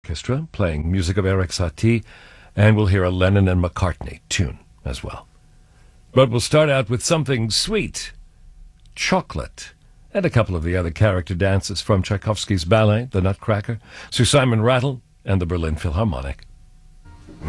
Orchestra playing music of Erik Satie, and we'll hear a Lennon and McCartney tune as well. But we'll start out with something sweet, Chocolate, and a couple of the other character dances from Tchaikovsky's ballet, The Nutcracker, Sir Simon Rattle, and the Berlin Philharmonic.